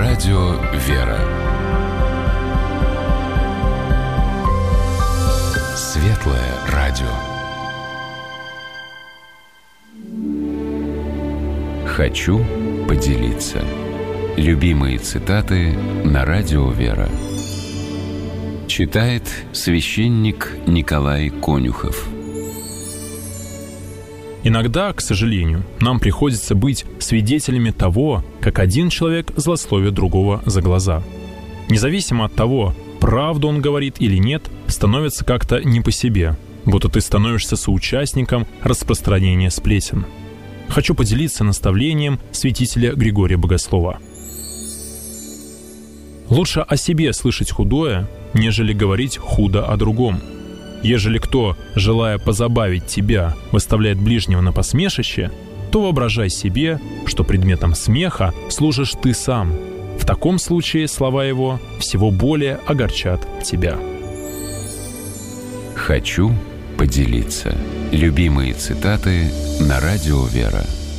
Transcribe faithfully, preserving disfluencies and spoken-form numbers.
Радио «Вера». Светлое радио. Хочу поделиться. Любимые цитаты на Радио «Вера». Читает священник Николай Конюхов. Иногда, к сожалению, нам приходится быть свидетелями того, как один человек злословит другого за глаза. Независимо от того, правду он говорит или нет, становится как-то не по себе, будто ты становишься соучастником распространения сплетен. Хочу поделиться наставлением святителя Григория Богослова. Лучше о себе слышать худое, нежели говорить худо о другом. Ежели кто, желая позабавить тебя, выставляет ближнего на посмешище, то воображай себе, что предметом смеха служишь ты сам. В таком случае слова его всего более огорчат тебя. Хочу поделиться. Любимые цитаты на Радио «Вера».